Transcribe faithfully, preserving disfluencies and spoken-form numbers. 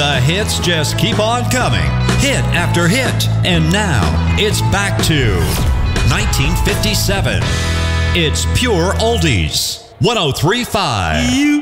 The hits just keep on coming, hit after hit. And now, it's back to nineteen fifty-seven. It's Pure Oldies. one oh three point five. You